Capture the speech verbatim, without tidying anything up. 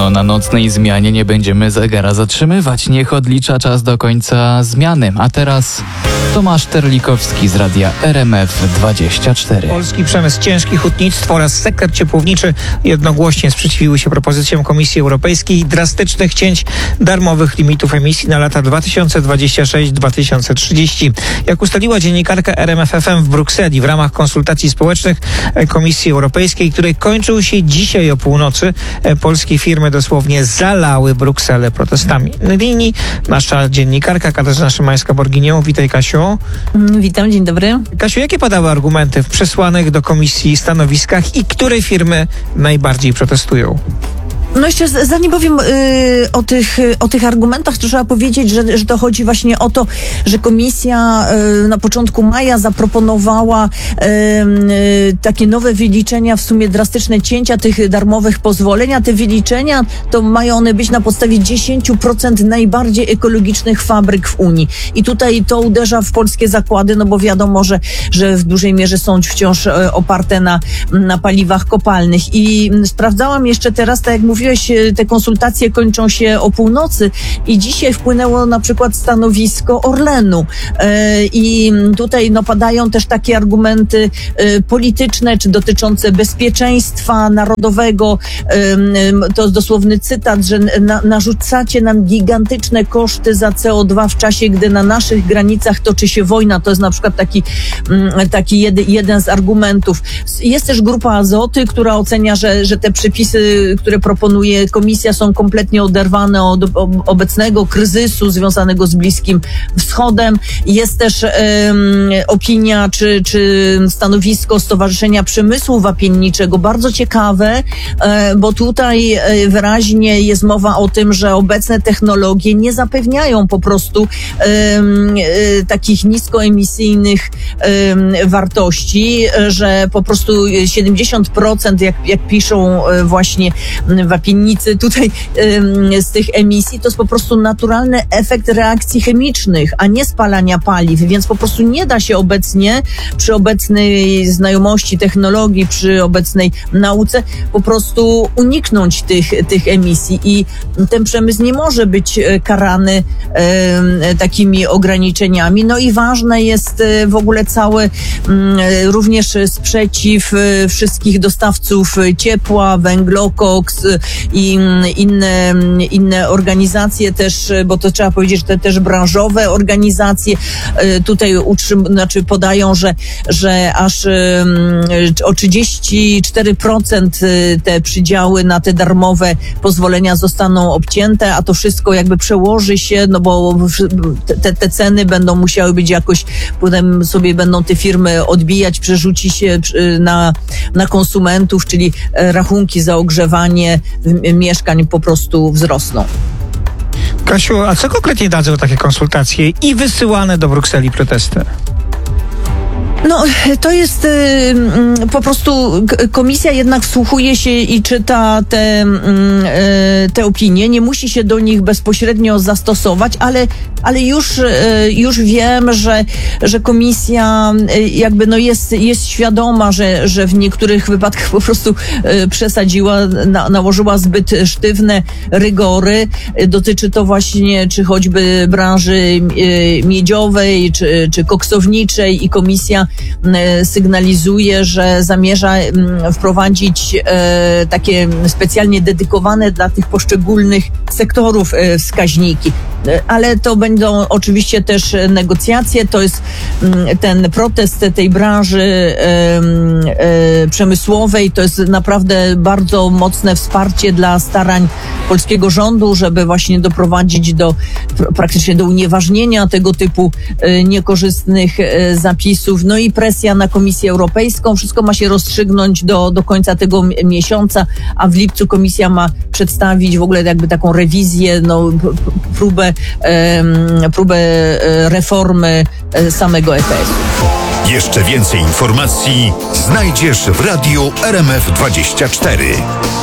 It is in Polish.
No na nocnej zmianie nie będziemy zegara zatrzymywać. Niech odlicza czas do końca zmiany. A teraz Tomasz Terlikowski z radia R M F dwadzieścia cztery. Polski przemysł ciężki, hutnictwo oraz sektor ciepłowniczy jednogłośnie sprzeciwiły się propozycjom Komisji Europejskiej drastycznych cięć darmowych limitów emisji na lata dwa tysiące dwudziesty szósty do dwa tysiące trzydziestego. Jak ustaliła dziennikarka R M F F M w Brukseli w ramach konsultacji społecznych Komisji Europejskiej, której kończył się dzisiaj o północy, polskie firmy dosłownie zalały Brukselę protestami. Na linii nasza dziennikarka Katarzyna Szymańska-Borginio. Witaj, Kasiu. Witam, dzień dobry. Kasiu, jakie padały argumenty w przesłanych do komisji stanowiskach i które firmy najbardziej protestują? No jeszcze zanim powiem y, o, tych, o tych argumentach, to trzeba powiedzieć, że, że to chodzi właśnie o to, że komisja y, na początku maja zaproponowała y, y, takie nowe wyliczenia, w sumie drastyczne cięcia tych darmowych pozwoleń. A te wyliczenia to mają one być na podstawie dziesięć procent najbardziej ekologicznych fabryk w Unii. I tutaj to uderza w polskie zakłady, no bo wiadomo, że, że w dużej mierze są wciąż y, oparte na, na paliwach kopalnych. I y, sprawdzałam jeszcze teraz, tak jak mówiłem, te konsultacje kończą się o północy i dzisiaj wpłynęło na przykład stanowisko Orlenu. I tutaj no, padają też takie argumenty polityczne, czy dotyczące bezpieczeństwa narodowego. To jest dosłowny cytat, że na, narzucacie nam gigantyczne koszty za C O dwa w czasie, gdy na naszych granicach toczy się wojna. To jest na przykład taki, taki jedy, jeden z argumentów. Jest też grupa Azoty, która ocenia, że, że te przepisy, które proponuje Komisja, są kompletnie oderwane od obecnego kryzysu związanego z Bliskim Wschodem. Jest też um, opinia czy, czy stanowisko Stowarzyszenia Przemysłu Wapienniczego, bardzo ciekawe, e, bo tutaj e, wyraźnie jest mowa o tym, że obecne technologie nie zapewniają po prostu e, e, takich niskoemisyjnych e, wartości, że po prostu siedemdziesiąt procent, jak, jak piszą e, właśnie wapiennicy, tutaj ym, z tych emisji, to jest po prostu naturalny efekt reakcji chemicznych, a nie spalania paliw, więc po prostu nie da się obecnie, przy obecnej znajomości technologii, przy obecnej nauce, po prostu uniknąć tych, tych emisji i ten przemysł nie może być karany ym, takimi ograniczeniami. No i ważne jest y, w ogóle cały y, również sprzeciw y, wszystkich dostawców ciepła, węglokoks, i inne, inne organizacje też, bo to trzeba powiedzieć, że te też branżowe organizacje tutaj utrzym, znaczy podają, że, że aż o trzydzieści cztery procent te przydziały na te darmowe pozwolenia zostaną obcięte, a to wszystko jakby przełoży się, no bo te, te ceny będą musiały być jakoś, potem sobie będą te firmy odbijać, przerzuci się na, na konsumentów, czyli rachunki za ogrzewanie mieszkań po prostu wzrosną. Kasiu, a co konkretnie dadzą takie konsultacje i wysyłane do Brukseli protesty? No, to jest y, po prostu komisja jednak wsłuchuje się i czyta te, y, te opinie. Nie musi się do nich bezpośrednio zastosować, ale, ale już, y, już wiem, że, że komisja y, jakby no jest, jest świadoma, że, że w niektórych wypadkach po prostu y, przesadziła, na, nałożyła zbyt sztywne rygory. Dotyczy to właśnie czy choćby branży y, miedziowej, czy, czy koksowniczej i komisja sygnalizuje, że zamierza wprowadzić e, takie specjalnie dedykowane dla tych poszczególnych sektorów e, wskaźniki. Ale to będą oczywiście też negocjacje, to jest ten protest tej branży e, e, przemysłowej, to jest naprawdę bardzo mocne wsparcie dla starań polskiego rządu, żeby właśnie doprowadzić do praktycznie do unieważnienia tego typu e, niekorzystnych e, zapisów. No i presja na Komisję Europejską. Wszystko ma się rozstrzygnąć do, do końca tego miesiąca, a w lipcu Komisja ma przedstawić w ogóle jakby taką rewizję, no, próbę, e, próbę reformy samego E T S-u. Jeszcze więcej informacji znajdziesz w radiu R M F dwadzieścia cztery.